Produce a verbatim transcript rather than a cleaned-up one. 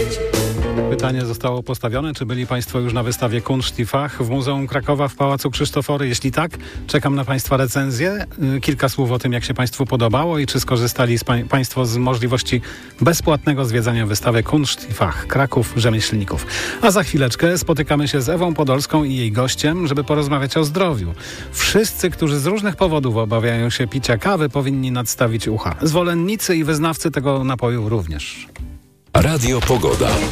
dzieci. Pytanie zostało postawione, czy byli Państwo już na wystawie Kunszt i Fach w Muzeum Krakowa w Pałacu Krzysztofory? Jeśli tak, czekam na Państwa recenzję. Kilka słów o tym, jak się Państwu podobało i czy skorzystali z pa- Państwo z możliwości bezpłatnego zwiedzania wystawy Kunszt i Fach Kraków Rzemieślników. A za chwileczkę spotykamy się z Ewą Podolską i jej gościem, żeby porozmawiać o zdrowiu. Wszyscy, którzy z różnych powodów obawiają się picia kawy, powinni nadstawić ucha. Zwolennicy i wyznawcy tego napoju również. Radio Pogoda.